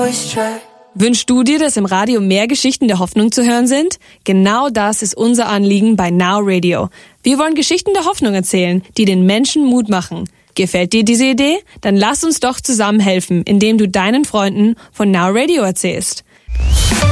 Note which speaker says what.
Speaker 1: always try.
Speaker 2: Wünschst du dir, dass im Radio mehr Geschichten der Hoffnung zu hören sind? Genau das ist unser Anliegen bei Now Radio. Wir wollen Geschichten der Hoffnung erzählen, die den Menschen Mut machen. Gefällt dir diese Idee? Dann lass uns doch zusammen helfen, indem du deinen Freunden von Now Radio erzählst.